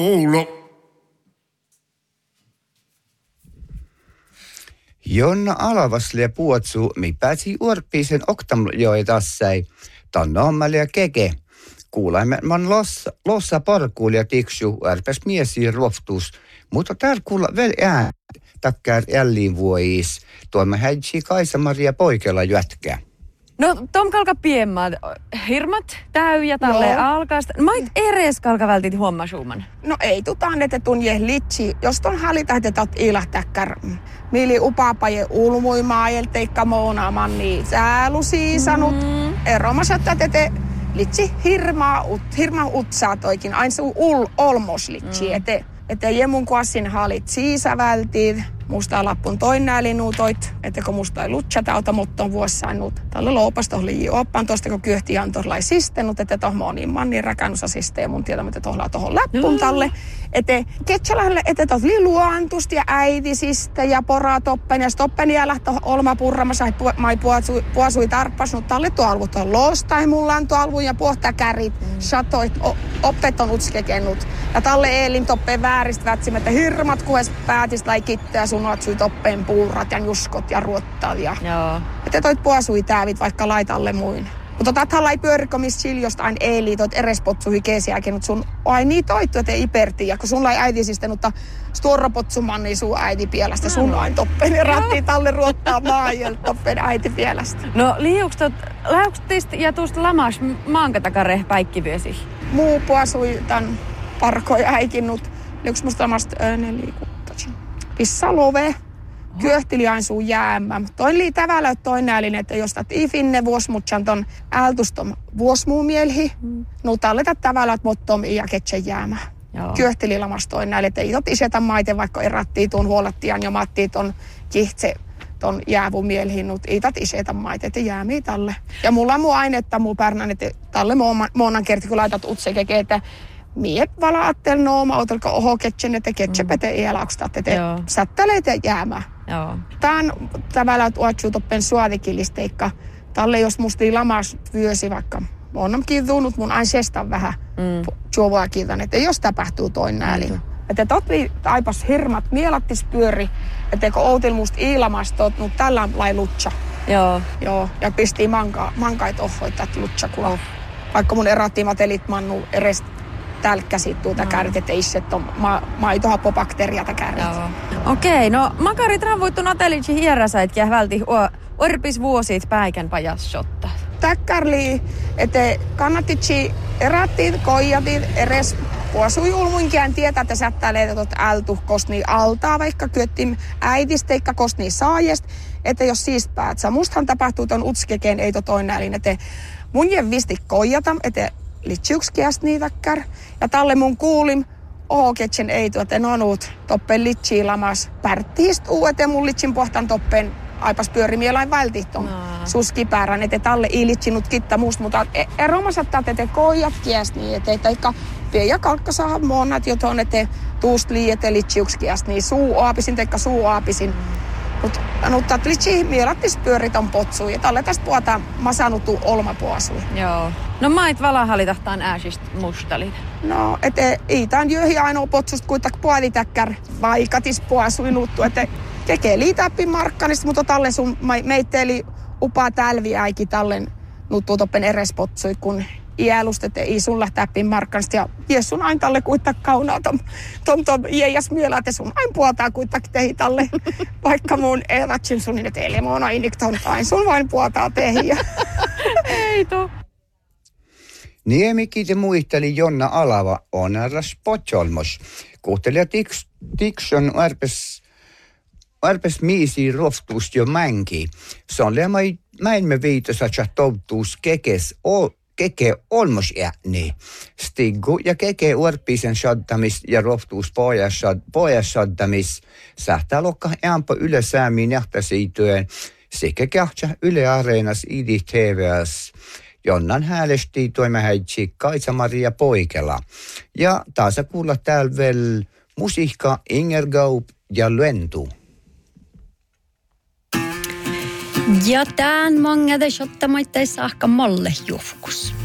Kuulo. Jonna Alavasle puotsu, mi pääsi urppisen oktamjoi tassai. Tannoammalle ja keke. Kuulemme, man lossa parkuul ja tiksu, ärpäs miesi ruoftus. Mutta täällä kuulla vielä äänet, takkär jälliin vuois. Tuomme häitsi Kaisa-Maria Poikela jätkää. No, tom kalka piemmat hirmat täyjä tälle alkaasta. Mait eres kalka vältit huomasuuman? No ei tutaan, että tunje litsi. Jos ton halita, että tot ilahtäkkär. Miili upaapaje ulmuimaajel teikka moonaaman, niin säälusi sanut. Eromasattaa, että litsi hirma utsaa toikin. Ain se olmos litsi, että jemun kuassin halit siisa vältit. Musta lappun toinnääli nuutoit, että kun musta ei lutsata auta, mutta on vuossain nuut. Tällä loopasta oli oppan tuosta, kun kyöhti antoi sistenut, että toh moni mannin rakennusasiste ja mun tietämä, että tohlaa tohon läppun talle. Että ketsalalle, että toh li luontusti ja äitisistä ja poraa toppen ja stoppen ja lähtö olma purramassa, mai puasui tarppasnut talle tuolvut on lostai mullaan tuolvun ja puhtaa kärit, satoit, oppet on utskekennut. Ja talle eelin toppeen vääristä vätsimä, että hirmat kuhes päätistä lai kitteä sun otsui toppeen puurat ja juskot ja ruottat ja... Joo. Että toit puasui täävit vaikka laitalle muin. Mutta tatalla ei pyörikomis siljosta aina eeli, toit erespotsui keesiäkin, mutta sun ai niin toittu, että ei iperti. Ja kun sun lai äitisistä, mutta stuorropotsuman, niin sun äiti pielestä. Sun aina toppeen ja ratti talle ruottaa maajel toppeen äiti pielestä. No lähuks teistä ja tuosta lamas maankatakare päikkivyösi? Muu puasui tän parkoi äikinnut. Liuks musta lamasta Pissalove, kyöhtili aina suu jäämä. Toin lii tävällä toinen älin, että jos tät ifinne vuosmutsan ton ältustom vuosmuumielhi, no talleta tävällä mottom ja ketsen jäämä. Kyöhtili lamas toinen älin, että itot isetä maite, vaikka erattiin tuon huolattian ja mattiin ton kihtse ton jäävumielhi, nut itat isetä maite, että jäämii talle. Ja mulla on muu ainetta muu pärnän, että talle moonan kerti, kun laitat utsekeke, että mie valaattel nooma, otelko oho ketsen, että ketsepete ielakstat, että sättäleet ja jäämä. Tän tavallaan tuotsuu toppen suovikilisteikka. Talle jos musti lamas vyösi vaikka. On kiintunut mun aina sestan vähän juovaa kiitan, että jos tapahtuu toinen ääli. Että totli aipas hirmat mielattis pyöri, että kun outil musta iilamastot, mutta tällä lai lutsa. Joo. Ja pistii mankait ohoitat lutsa kuva. Vaikka mun erattimat elit mannu eres tälkkäsit tuota käärit, että isset on maitohappobakteriata käärit. Okei, no makarit ravoittu natelitsi hieräsäitkiä välti orpis vuosit päikän pajassotta. Täkkärli, että kannatitsi erattiin, koijatit, eres puasui ulmuinkiään tietää, että sättää leitot ältu kostni altaa, vaikka kyöttiin äitisteikka kostni saajest, että jos siis päätsä. Mustahan tapahtuu ton utskekeen ei toinen älin, että mun jen visti koijata, että litsiuksiäst niitäkkär. Ja talle mun kuulim, ketsen ei tuote nonut toppen litsi lamas pärttiist uuete mun litsin pohtan toppen aipas pyöri mielain vältihton suskipäärän, että talle ei litsinut kitta musta, mutta eromasattaa, että koijat kiäst niin, että teikka vie ja kalkka saa moonat joton, että tuust liiete litsiuksiäst niin suu aapisin. Mutta litsi mielattis pyörit on potsui, ja talle tästä puhutaan masanutu olmapuasui. Joo. No mait valahalitahtaan ääsistä mustalin. No, että ei tämän jöhi ainoa potsusta kuitenkin puolitäkkär vaikatis puasui nuttu, että tekee liitäppin markkanista, mutta talle sun meitteeli upaa tälviäikin tallen nuttu toppen eres potsui, kun iälust, että ei sun lähtääppin markkanista, ja jes sun aina talle kuitenkin kaunaa tom iäjäs mielä, että sun aina puoltaa kuitenkin tehi talle, vaikka mun eratsin sun, että ei lemona inikton aina sun vain puoltaa tehi. Ei to. Niemikin muisteli Jonna Alava on raspotjolmos. Kuhtelija Tikson arpes miisi roftuus jo mänki. Se on mäimme viitossa touttuus keke olmos ääni. Stiggu ja keke uorpisen shaddamis ja roftuus pojas shaddamis. Sähtää lokka äänpä ylesäämiin nähtäisiityön sekä kähtsä Yle Areenas idi TVS. Jonnan häälesti toimehäitsi Kaisa-Maria Poikela. Ja taas kuulla täällä vielä musiikka Inger Gaup ja Lentu. Ja tämän mangada shottamaittais saakka molle juhkus.